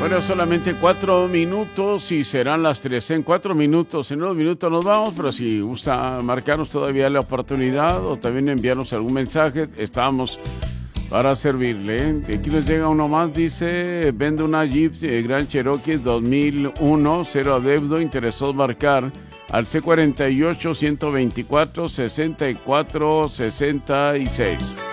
Bueno, solamente 4 minutos y serán las 3 en 4 minutos. En unos minutos nos vamos, pero si gusta marcarnos todavía la oportunidad o también enviarnos algún mensaje, estamos para servirle. Aquí nos llega uno más, dice, vende una Jeep Grand Cherokee 2001, cero adeudo, interesó marcar al C48-124-64-66.